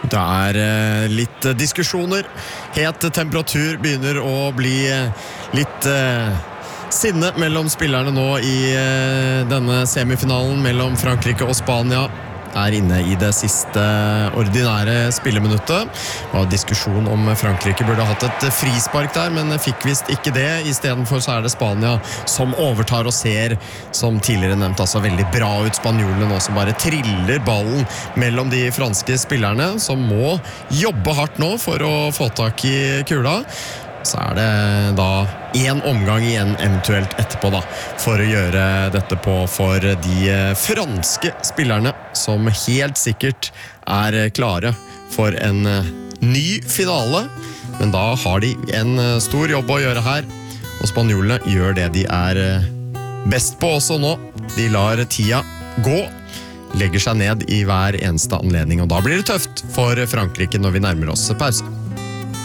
Det litt diskusjoner, het temperatur, begynner å bli litt sinne mellom spillerne nå i denne semifinalen mellom Frankrike og Spania. Inne i det siste ordinære spilleminuttet. Det var diskusjon om Frankrike burde hatt et frispark der, men fikk vist ikke det. I stedet for så det Spania som overtar og ser, som tidligere nevnt, altså veldig bra ut. Spanjolene nå som bare triller ballen mellom de franske spillerne, som må jobbe hardt nå for å få tak i kula. Så det da en omgang igjen eventuelt etterpå da, for å gjøre dette på for de franske spillerne, som helt sikkert klare for en ny finale. Men da har de en stor jobb å gjøre her, og spanjolene gjør det de best på også nå. De lar tida gå, legger seg ned i hver eneste anledning, og da blir det tøft for Frankrike når vi nærmer oss pause.